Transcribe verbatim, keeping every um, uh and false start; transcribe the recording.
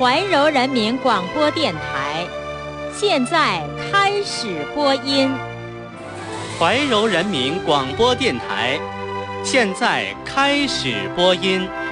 怀柔人民广播电台，现在开始播音。 怀柔人民广播电台，现在开始播音。